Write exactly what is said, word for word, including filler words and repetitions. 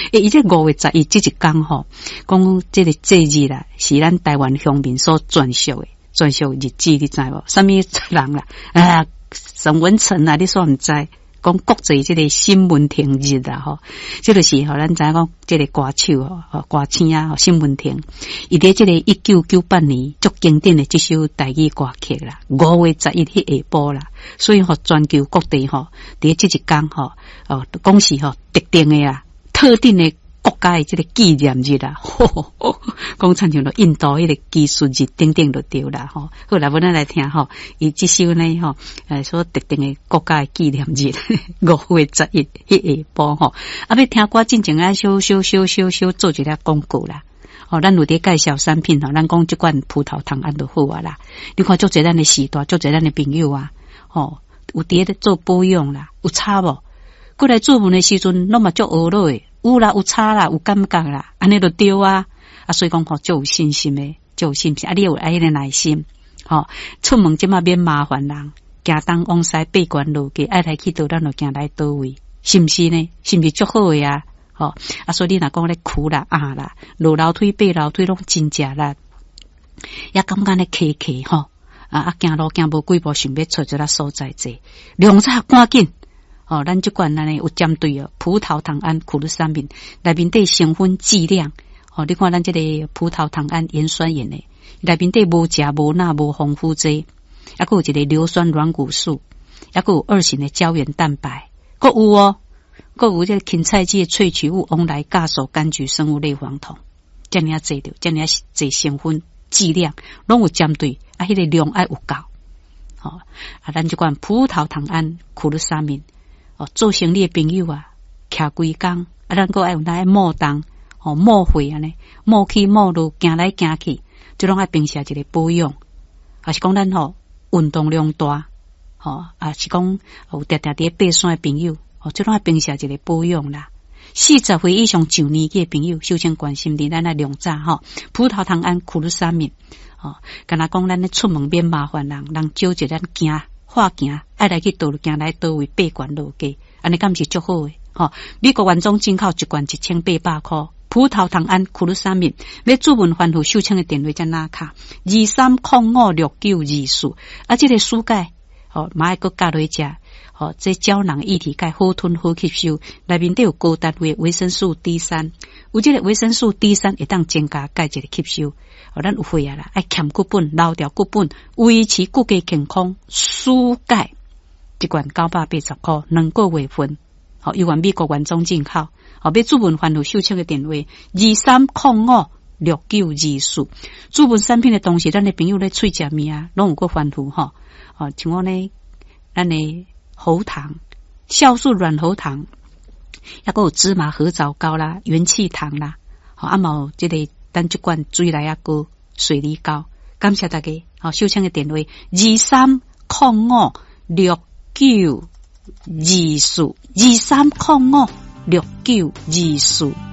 诶，伊这五月十一这一天吼，讲这个节日啦，是咱台湾乡民所专属的专属日子，你知无？什么人啦？啊，沈文成啊，你说毋知？讲国际这个新闻亭日啦吼，这个是吼咱知讲这个歌手吼，歌星啊，新闻亭，伊伫这个一九九八年足经典的这首台语歌曲啦，五月十一迄下晡啦，所以吼全球各地吼，伫这一天吼，哦，讲是吼特定的啦，特定的国家的这个纪念日啦，吼，讲亲像咯印度迄个技术日等等就对啦吼。好啦，我咱来听吼，伊这首呢吼，诶，所特定的国家的纪念日，五月十一迄下晡吼。啊，要听歌进前啊，小小小小小做一个广告啦。哦，咱有伫介绍产品吼，咱讲即款葡萄糖胺就好啊啦。你看，足侪咱的时代，足侪咱的朋友啊，吼，有伫咧做保养啦，有差无？过来做门的时阵，拢嘛足学落诶。有啦，有差啦，有感觉啦，安尼就对啊！啊，所以讲吼，就有信心诶，就有信心。啊，你有爱迄个耐心，吼、哦，出门即嘛免麻烦人，行东往西八关路，给爱来去倒，咱就行来倒位，是毋是呢？是毋是足好诶啊？吼、哦，啊，所以你若讲咧苦啦、啊啦，落楼梯、爬楼梯拢真正啦，也感觉咧客客吼，啊啊，行路行无几步，想要找一个所在者，量差赶紧。哦，咱即款咱呢有针对哦，葡萄糖胺苦的产品内面底成分剂量，哦，你看咱这个葡萄糖胺盐酸盐诶，内面底无钾无钠无防腐剂，还佫有一个硫酸软骨素，还佫有二型的胶原蛋白，佫有哦，佫有这个芹菜基的萃取物翁来酵素柑橘生物类黄酮，这样啊侪着，这样啊侪成分剂量，拢有针对啊，迄、那个量爱有够，哦，啊，咱即款葡萄糖胺苦的产品。哦，做生意的朋友啊，徛规工，啊，咱个爱有那摸动，哦，摸会安尼，摸去摸落，行来行去，就拢爱平时一个保养，还是讲咱吼运动量大，吼，啊是讲有定定伫爬山的朋友，哦，就拢爱平时一个保养啦。四十岁以上上年纪的朋友，首先关心伫咱来量早吼，葡萄糖胺苦的产品，哦，敢若讲咱咧出门免麻烦人，人少一咱行。化行爱来去倒行来倒位八罐落价，安尼敢是足好诶！吼，美国原装进口一罐一千八百块，葡萄糖胺苦鲁产品，要注文番号收请的电话在哪卡？二三零五六九二四，啊，这个蔬钙，吼，马爱个加落食，吼，这胶囊液体钙好吞好吸收，内面都有高单位维生素 D 三，有这个维生素 D 三会当增加钙质的吸收。哦，咱有会啊啦，爱欠骨本、留掉骨本，维持骨骼健康。蔬钙一罐九百八十块，两个月份。好，由美国原装进口。好，要注文番号收请的电话二三零五六九二四。注文产品的同时，咱的朋友咧喙食物啊，拢有个番号吼。哦，像我呢，咱的喉糖、酵素软喉糖，还有芝麻合枣膏啦、元气糖啦，好，啊毛这个。咱即罐水来啊膏水梨膏，感谢大家。好，收请的电话二三零五六九二四，二三零五六九二四。